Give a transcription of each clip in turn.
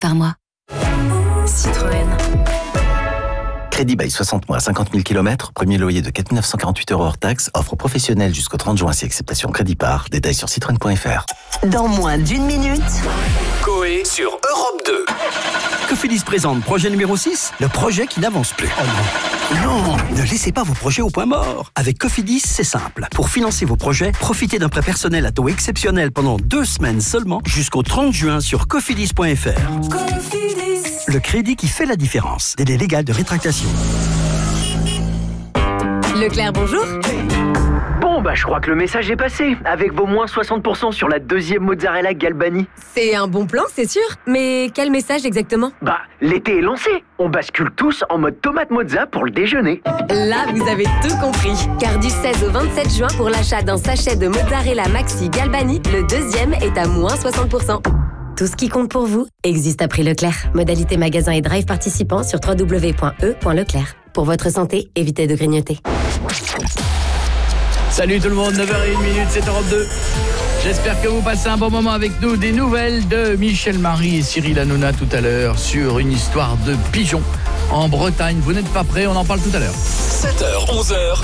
par mois. Citroën. Crédit by 60 mois, 50 000 km, premier loyer de 4 948 € hors taxe, offre professionnelle jusqu'au 30 juin si acceptation crédit par. Détails sur citroën.fr. Dans moins d'une minute, Coé sur Europe 2. Cofidis présente projet numéro 6, le projet qui n'avance plus. Non, ne laissez pas vos projets au point mort. Avec Cofidis, c'est simple. Pour financer vos projets, profitez d'un prêt personnel à taux exceptionnel pendant 2 semaines seulement jusqu'au 30 juin sur cofidis.fr. Cofidis. Le crédit qui fait la différence. Délai légal de rétractation. Leclerc, bonjour. Bon, je crois que le message est passé. Avec vos moins 60% sur la deuxième mozzarella Galbani. C'est un bon plan, c'est sûr. Mais quel message exactement ? L'été est lancé. On bascule tous en mode tomate mozza pour le déjeuner. Là, vous avez tout compris. Car du 16 au 27 juin, pour l'achat d'un sachet de mozzarella Maxi Galbani, le deuxième est à moins 60%. Tout ce qui compte pour vous existe à prix Leclerc. Modalité magasin et drive participants sur www.e.leclerc. Pour votre santé, évitez de grignoter. Salut tout le monde, 9h01, c'est Europe 2. J'espère que vous passez un bon moment avec nous. Des nouvelles de Michel Marie et Cyril Hanouna tout à l'heure sur une histoire de pigeons en Bretagne. Vous n'êtes pas prêts, on en parle tout à l'heure. 7h, 11h.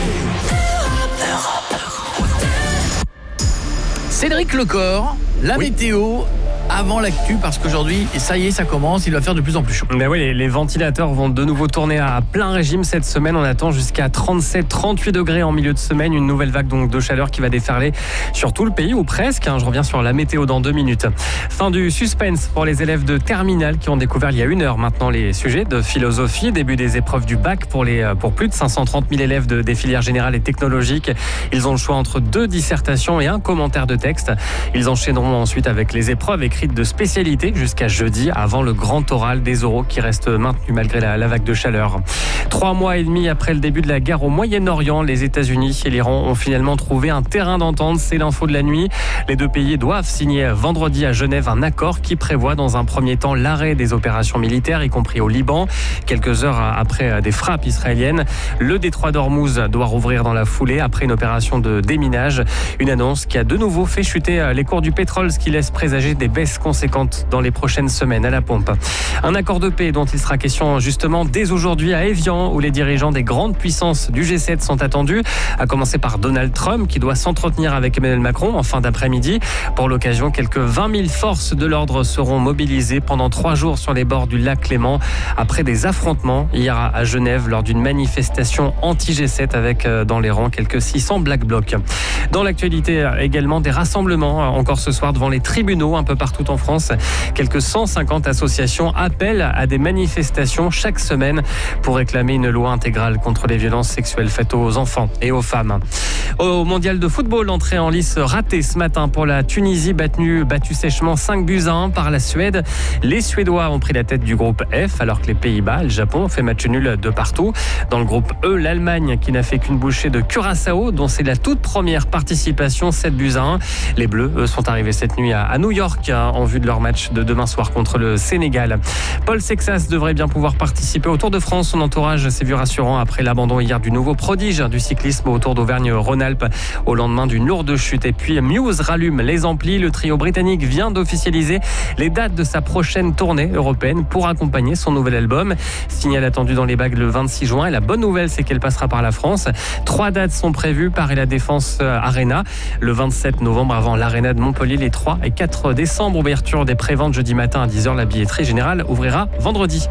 Cédric Lecor, la météo avant l'actu, parce qu'aujourd'hui, ça y est, ça commence, il va faire de plus en plus chaud. Ben oui, les ventilateurs vont de nouveau tourner à plein régime cette semaine. On attend jusqu'à 37-38 degrés en milieu de semaine. Une nouvelle vague donc de chaleur qui va déferler sur tout le pays, ou presque. Je reviens sur la météo dans 2 minutes. Fin du suspense pour les élèves de terminale qui ont découvert il y a 1 heure maintenant les sujets de philosophie. Début des épreuves du bac pour plus de 530 000 élèves des filières générales et technologiques. Ils ont le choix entre 2 dissertations et un commentaire de texte. Ils enchaîneront ensuite avec les épreuves écrites de spécialité jusqu'à jeudi, avant le grand oral des oraux qui reste maintenu malgré la vague de chaleur. 3 mois et demi après le début de la guerre au Moyen-Orient, les États-Unis et l'Iran ont finalement trouvé un terrain d'entente. C'est l'info de la nuit. Les 2 pays doivent signer vendredi à Genève un accord qui prévoit dans un premier temps l'arrêt des opérations militaires, y compris au Liban. Quelques heures après des frappes israéliennes, le détroit d'Ormuz doit rouvrir dans la foulée après une opération de déminage. Une annonce qui a de nouveau fait chuter les cours du pétrole, ce qui laisse présager des baisses conséquentes dans les prochaines semaines à la pompe. Un accord de paix dont il sera question justement dès aujourd'hui à Évian, où les dirigeants des grandes puissances du G7 sont attendus, à commencer par Donald Trump qui doit s'entretenir avec Emmanuel Macron en fin d'après-midi. Pour l'occasion, quelques 20 000 forces de l'ordre seront mobilisées pendant 3 jours sur les bords du lac Léman après des affrontements hier à Genève lors d'une manifestation anti-G7 avec dans les rangs quelques 600 Black Blocs. Dans l'actualité également, des rassemblements encore ce soir devant les tribunaux un peu partout en France. Quelques 150 associations appellent à des manifestations chaque semaine pour réclamer une loi intégrale contre les violences sexuelles faites aux enfants et aux femmes. Au mondial de football, l'entrée en lice ratée ce matin pour la Tunisie, battue sèchement 5-1 par la Suède. Les Suédois ont pris la tête du groupe F, alors que les Pays-Bas et le Japon ont fait match nul de partout. Dans le groupe E, l'Allemagne qui n'a fait qu'une bouchée de Curaçao, dont c'est la toute première participation, 7-1. Les Bleus, eux, sont arrivés cette nuit à New York en vue de leur match de demain soir contre le Sénégal. Paul Sexas devrait bien pouvoir participer au Tour de France. Son entourage s'est vu rassurant après l'abandon hier du nouveau prodige du cyclisme au Tour d'Auvergne-Rhône-Alpes au lendemain d'une lourde chute. Et puis Muse rallume les amplis. Le trio britannique vient d'officialiser les dates de sa prochaine tournée européenne pour accompagner son nouvel album. Signal attendu dans les bagues le 26 juin. Et la bonne nouvelle, c'est qu'elle passera par la France. 3 dates sont prévues: Paris La Défense Arena le 27 novembre avant l'Arena de Montpellier les 3 et 4 décembre. Ouverture des préventes jeudi matin à 10h. La billetterie générale ouvrira vendredi.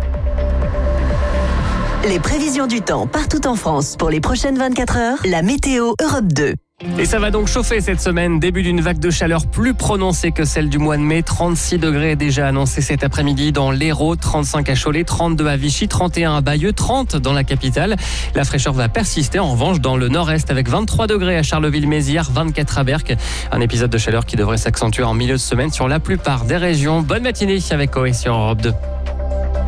Les prévisions du temps partout en France pour les prochaines 24 heures. La météo Europe 2. Et ça va donc chauffer cette semaine. Début d'une vague de chaleur plus prononcée que celle du mois de mai. 36 degrés déjà annoncés cet après-midi dans l'Hérault, 35 à Cholet, 32 à Vichy, 31 à Bayeux, 30 dans la capitale. La fraîcheur va persister en revanche dans le nord-est avec 23 degrés à Charleville-Mézières, 24 à Berck. Un épisode de chaleur qui devrait s'accentuer en milieu de semaine sur la plupart des régions. Bonne matinée avec Coé sur Europe 2.